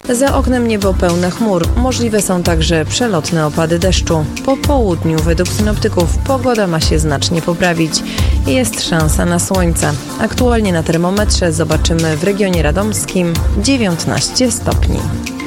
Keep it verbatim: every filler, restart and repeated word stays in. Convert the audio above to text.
Za oknem niebo pełne chmur. Możliwe są także przelotne opady deszczu. Po południu według synoptyków pogoda ma się znacznie poprawić. Jest szansa na słońce. Aktualnie na termometrze zobaczymy w regionie radomskim dziewiętnaście stopni.